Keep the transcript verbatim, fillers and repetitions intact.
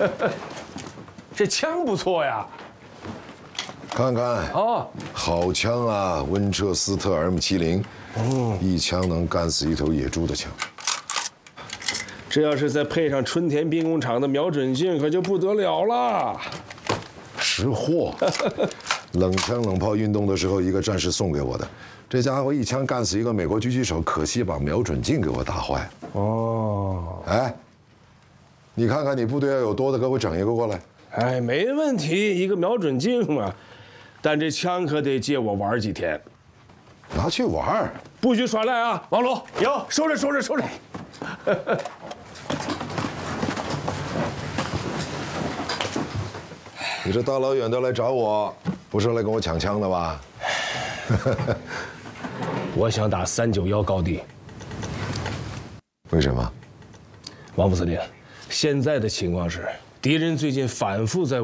这枪不错呀。 看看哦， 好枪啊，温彻斯特 M 七零，嗯，一枪能干死一头野猪的枪。 这要是再配上春田兵工厂的瞄准镜，可就不得了了。 识货，冷枪冷炮运动的时候，一个战士送给我的，这家伙一枪干死一个美国狙击手，可惜把瞄准镜给我打坏了。 哦， 哎，你看看你部队要有多的，给我整一个过来。 哎，没问题，一个瞄准镜嘛。但这枪可得借我玩几天， 拿去玩， 不许耍赖啊！王龙，有收着收着收着。 你这大老远的来找我，不是来跟我抢枪的吧？ 我想打三九幺高地。 为什么？ 王副司令，现在的情况是，敌人最近反复在